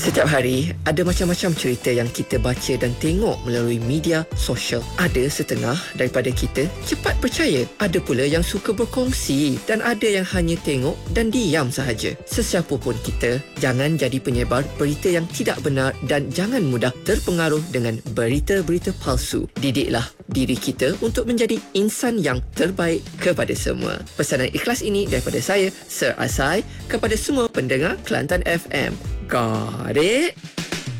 Setiap hari, ada macam-macam cerita yang kita baca dan tengok melalui media sosial. Ada setengah daripada kita cepat percaya. Ada pula yang suka berkongsi dan ada yang hanya tengok dan diam sahaja. Sesiapa pun kita, jangan jadi penyebar berita yang tidak benar dan jangan mudah terpengaruh dengan berita-berita palsu. Didiklah diri kita untuk menjadi insan yang terbaik kepada semua. Pesanan ikhlas ini daripada saya, Sir Asai, kepada semua pendengar Kelantan FM. Got it?